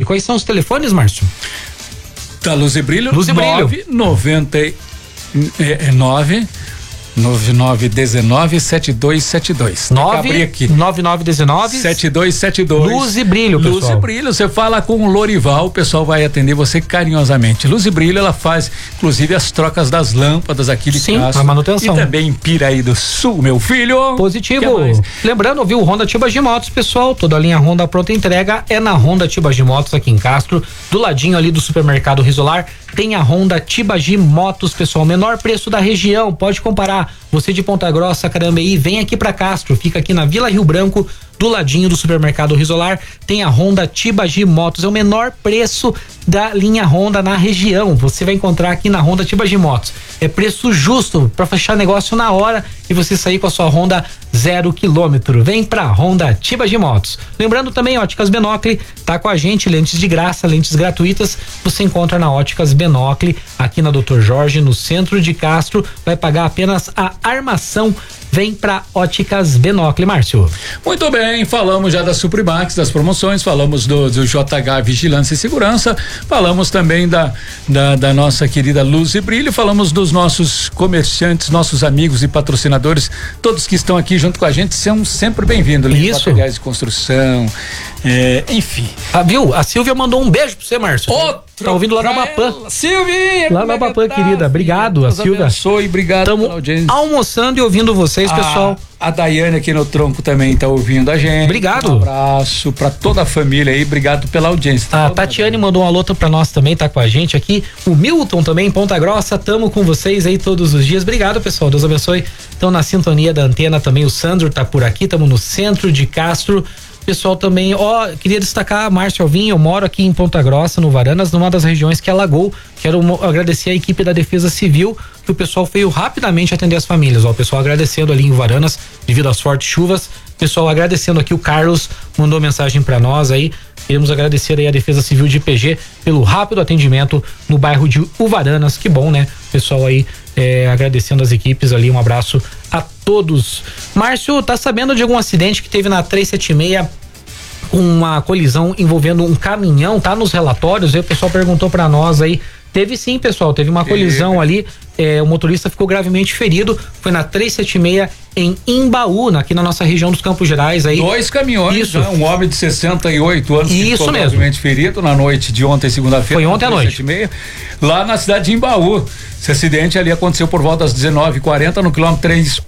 Quais são os telefones, Márcio? Da Luz e Brilho. Luz e Brilho. 9919-7272. 9919-7272. Luz e Brilho, pessoal. Luz e Brilho, você fala com o Lorival, o pessoal vai atender você carinhosamente. Luz e Brilho, ela faz, inclusive, as trocas das lâmpadas aqui de Castro. A manutenção. E também em Piraí do Sul, meu filho. Positivo. Lembrando, viu, Honda Tibagi Motos, pessoal, toda a linha Honda pronta entrega é na Honda Tibagi Motos aqui em Castro, do ladinho ali do supermercado Risolar, tem a Honda Tibagi Motos, pessoal, menor preço da região, pode comparar. Você de Ponta Grossa, Carambeí, vem aqui pra Castro, fica aqui na Vila Rio Branco, do ladinho do supermercado Risolar, tem a Honda Tibagi Motos, é o menor preço da linha Honda na região, você vai encontrar aqui na Honda Tibagi Motos, é preço justo para fechar negócio na hora e você sair com a sua Honda 0 km, vem pra Honda Tibagi Motos. Lembrando também, Óticas Benocle, tá com a gente, lentes de graça, lentes gratuitas, você encontra na Óticas Benocle, aqui na Dr. Jorge, no centro de Castro, vai pagar apenas a armação. Vem pra Óticas Benocle, Márcio. Muito bem, falamos já da Suprimax, das promoções, falamos do JH Vigilância e Segurança, falamos também da nossa querida Luz e Brilho, falamos dos nossos comerciantes, nossos amigos e patrocinadores, todos que estão aqui junto com a gente são sempre bem-vindos. Isso. Materiais de construção, enfim. Viu? A Silvia mandou um beijo pra você, Márcio. Tá ouvindo lá na Amapã. Silvia! Lá na Amapã, querida. Obrigado, a Silvia. Abençoe, obrigado pela audiência. Almoçando e ouvindo vocês, pessoal. A Daiane aqui no tronco também tá ouvindo a gente. Obrigado. Um abraço pra toda a família aí, obrigado pela audiência. A Tatiane mandou um alô pra nós também, tá com a gente aqui. O Milton também, Ponta Grossa, tamo com vocês aí todos os dias. Obrigado, pessoal, Deus abençoe. Estão na sintonia da antena também, o Sandro tá por aqui, tamo no centro de Castro. Pessoal também, queria destacar, Márcio Alvim, eu moro aqui em Ponta Grossa, no Varanas, numa das regiões que alagou. Quero agradecer a equipe da Defesa Civil, que o pessoal veio rapidamente atender as famílias. O pessoal agradecendo ali em Varanas, devido às fortes chuvas. Pessoal agradecendo aqui, o Carlos mandou mensagem para nós aí. Queremos agradecer aí a Defesa Civil de IPG pelo rápido atendimento no bairro de Uvaranas. Que bom, né? Pessoal aí agradecendo as equipes ali, um abraço a todos. Márcio, tá sabendo de algum acidente que teve na 376 com uma colisão envolvendo um caminhão? Tá nos relatórios, aí o pessoal perguntou pra nós aí. Teve sim, pessoal, teve uma colisão ali, o motorista ficou gravemente ferido, foi na 376 em Imbaú, aqui na nossa região dos Campos Gerais aí. 2 caminhões, isso. Né? Um homem de 68 anos que ficou gravemente ferido na noite de ontem, segunda-feira. Foi ontem à noite. Lá na cidade de Imbaú. Esse acidente ali aconteceu por volta das 19h40 no quilômetro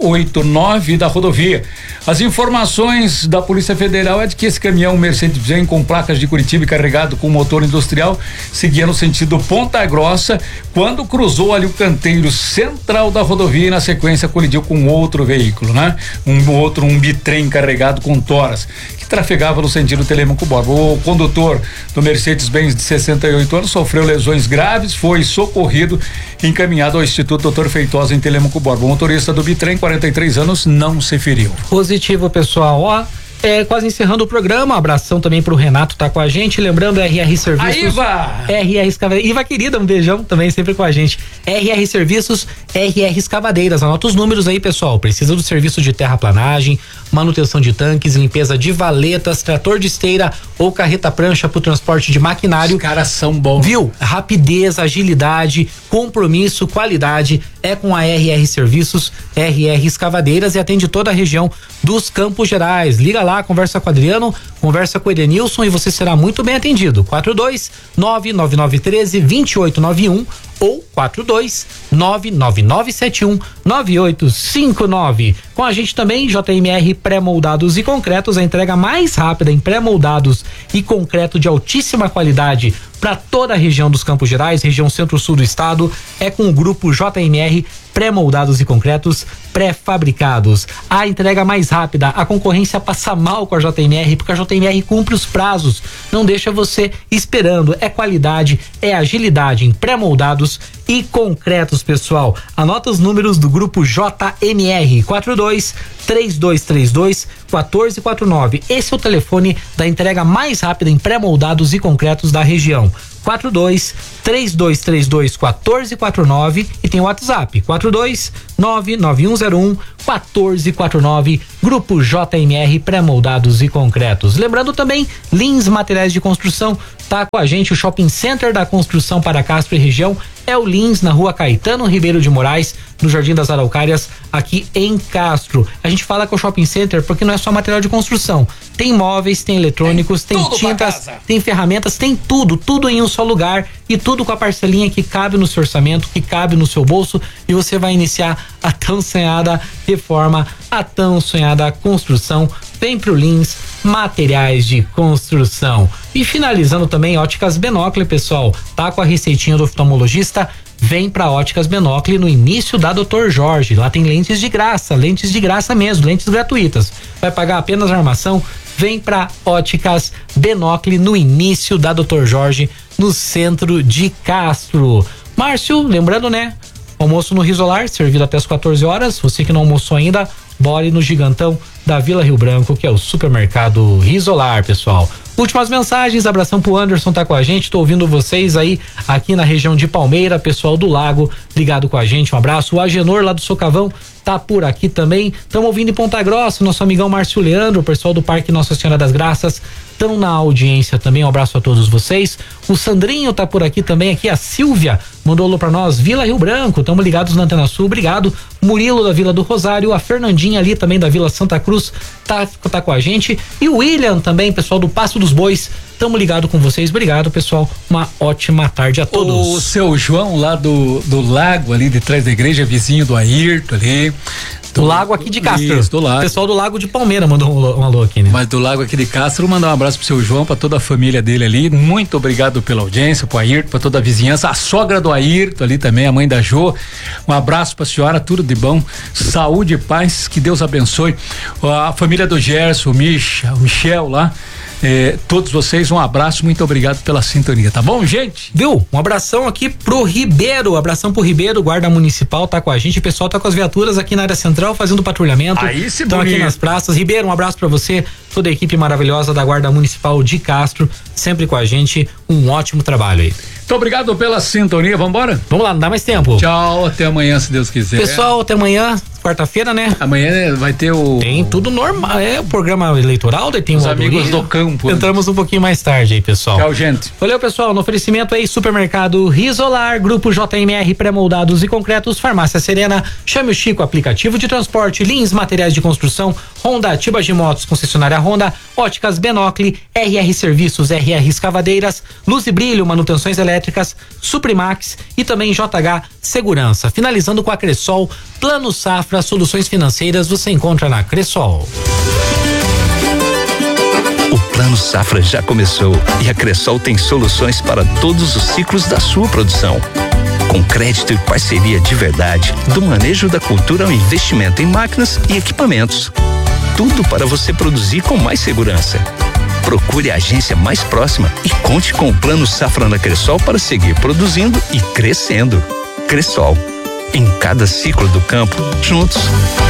389 da rodovia. As informações da Polícia Federal é de que esse caminhão Mercedes-Benz com placas de Curitiba e carregado com motor industrial seguia no sentido Ponta Grossa quando cruzou ali o canteiro central da rodovia e na sequência colidiu com outro veículo, né? Um bitrem carregado com toras que trafegava no sentido Telêmaco Borba. O condutor do Mercedes-Benz de 68 anos sofreu lesões graves, foi socorrido e encaminhado ao Instituto Dr. Feitosa em Telêmaco Borba. O motorista do bitrem, 43 anos, não se feriu. Positivo, pessoal. Quase encerrando o programa, um abração também pro Renato, tá com a gente, lembrando RR Serviços. A Iva! RR Escavadeiras, Iva querida, um beijão também sempre com a gente. RR Serviços, RR Escavadeiras, anota os números aí, pessoal, precisa do serviço de terraplanagem, manutenção de tanques, limpeza de valetas, trator de esteira ou carreta prancha pro transporte de maquinário. Os caras são bons. Viu? Rapidez, agilidade, compromisso, qualidade, é com a RR Serviços, RR Escavadeiras e atende toda a região dos Campos Gerais. Liga lá, conversa com o Adriano, conversa com o Edenilson e você será muito bem atendido. 42-99913-2891 ou 42-99971-9859. Com a gente também, JMR Pré-Moldados e Concretos, a entrega mais rápida em pré-moldados e concreto de altíssima qualidade para toda a região dos Campos Gerais, região centro-sul do estado, é com o grupo JMR Pré-Moldados e Concretos Pré-Fabricados. A entrega mais rápida, a concorrência passa mal com a JMR, porque a JMR cumpre os prazos, não deixa você esperando, é qualidade, é agilidade em pré-moldados e concretos, pessoal. Anota os números do grupo JMR, 42-3232-1449. Esse é o telefone da entrega mais rápida em pré-moldados e concretos da região. 42-3232-1449 e tem o WhatsApp 42-99101-1449. Grupo JMR Pré-Moldados e Concretos. Lembrando também, Lins Materiais de Construção, tá com a gente o Shopping Center da Construção para Castro e região, é o Lins, na Rua Caetano Ribeiro de Moraes, no Jardim das Araucárias, aqui em Castro. A gente fala que é o Shopping Center porque não é só material de construção, tem móveis, tem eletrônicos, tem tintas, tem ferramentas, tem tudo em um só lugar e tudo com a parcelinha que cabe no seu orçamento, que cabe no seu bolso, e você vai iniciar a tão sonhada reforma, a tão sonhada construção. Vem pro Lins Materiais de Construção. E finalizando também, Óticas Benocle, pessoal, tá com a receitinha do oftalmologista? Vem pra Óticas Benocle no início da Dr. Jorge. Lá tem lentes de graça mesmo, lentes gratuitas. Vai pagar apenas a armação? Vem pra Óticas Benocle no início da Dr. Jorge, no centro de Castro. Márcio, lembrando, né? Almoço no Risolar, servido até as 14 horas. Você que não almoçou ainda, bora no Gigantão da Vila Rio Branco, que é o supermercado Risolar, pessoal. Últimas mensagens, abração pro Anderson, tá com a gente, tô ouvindo vocês aí aqui na região de Palmeira, pessoal do Lago ligado com a gente, um abraço. O Agenor lá do Socavão tá por aqui também, estamos ouvindo em Ponta Grossa, nosso amigão Márcio Leandro, o pessoal do Parque Nossa Senhora das Graças estão na audiência também, um abraço a todos vocês. O Sandrinho tá por aqui também, aqui a Silvia mandou alô pra nós, Vila Rio Branco, estamos ligados na Antena Sul, obrigado. Murilo da Vila do Rosário, a Fernandinha ali também da Vila Santa Cruz tá com a gente, e o William também, pessoal do Passo dos Bois, estamos ligados com vocês, obrigado, pessoal, uma ótima tarde a todos. O seu João lá do Lago, ali de trás da igreja, vizinho do Ayrton ali. Do Lago aqui de Castro. Isso, do Lago. Pessoal do Lago de Palmeira mandou um alô aqui, né? Mas do Lago aqui de Castro, mandar um abraço pro seu João, pra toda a família dele ali. Muito obrigado pela audiência, pro Ayrton, pra toda a vizinhança. A sogra do Ayrton ali também, a mãe da Jô. Um abraço pra senhora, tudo de bom. Saúde e paz, que Deus abençoe. A família do Gerson, o Michel lá. Todos vocês, um abraço, muito obrigado pela sintonia, tá bom, gente? Viu? Um abração aqui pro Ribeiro, abração pro Ribeiro, guarda municipal tá com a gente, o pessoal tá com as viaturas aqui na área central fazendo patrulhamento. Aí se estão aqui nas praças. Ribeiro, um abraço pra você, toda a equipe maravilhosa da Guarda Municipal de Castro, sempre com a gente, um ótimo trabalho aí. Muito obrigado pela sintonia, vambora? Vamos lá, não dá mais tempo. Tchau, até amanhã, se Deus quiser. Pessoal, até amanhã, quarta-feira, né? Amanhã vai ter Tem tudo normal, o programa eleitoral, daí tem os amigos do campo. Entramos um pouquinho mais tarde aí, pessoal. Tchau, gente. Valeu, pessoal, no oferecimento aí, Supermercado Risolar, Grupo JMR Pré-Moldados e Concretos, Farmácia Serena, Chame o Chico, aplicativo de transporte, Lins Materiais de Construção, Honda, Tibagi Motos, concessionária Honda, Óticas Benocle, RR Serviços, RR Escavadeiras, Luz e Brilho, manutenções elétricas, Suprimax e também JH Segurança. Finalizando com a Cressol, Plano Safra, soluções financeiras, você encontra na Cressol. O Plano Safra já começou e a Cressol tem soluções para todos os ciclos da sua produção. Com crédito e parceria de verdade, do manejo da cultura ao investimento em máquinas e equipamentos. Tudo para você produzir com mais segurança. Procure a agência mais próxima e conte com o Plano Safra da Cressol para seguir produzindo e crescendo. Cressol, em cada ciclo do campo, juntos.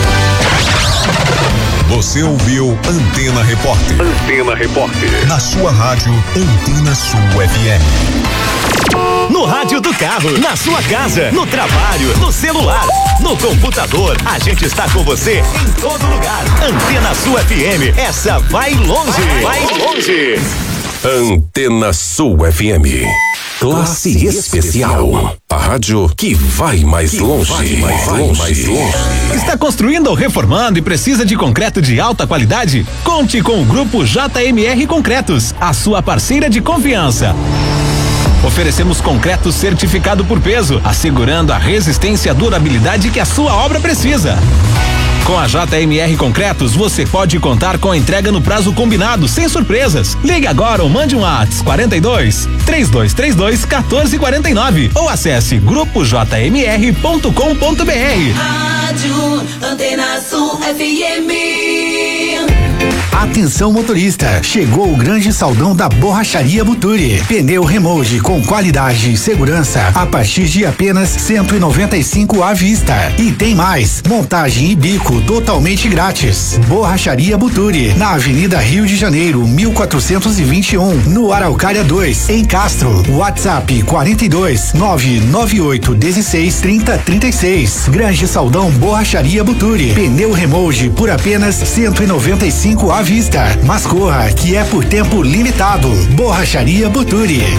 Você ouviu Antena Repórter. Antena Repórter. Na sua rádio Antena Sul FM. No rádio do carro, na sua casa, no trabalho, no celular, no computador, a gente está com você em todo lugar. Antena Sul FM, essa vai longe. Vai longe. Antena Sul FM. Classe especial. A rádio que vai mais longe. Está construindo ou reformando e precisa de concreto de alta qualidade? Conte com o Grupo JMR Concretos, a sua parceira de confiança. Oferecemos concreto certificado por peso, assegurando a resistência e a durabilidade que a sua obra precisa. Com a JMR Concretos, você pode contar com a entrega no prazo combinado, sem surpresas. Ligue agora ou mande um WhatsApp 42 3232 1449 ou acesse grupojmr.com.br. Rádio Antena Sul FM. Atenção motorista, chegou o grande saldão da Borracharia Buturi. Pneu remold com qualidade e segurança a partir de apenas 195 à vista. E tem mais, montagem e bico totalmente grátis. Borracharia Buturi, na Avenida Rio de Janeiro, 1421, no Araucária 2, em Castro. WhatsApp 42 998 16 30 36. Grande saldão Borracharia Buturi. Pneu remold por apenas 195 à vista. Mas corra, que é por tempo limitado. Borracharia Buturi.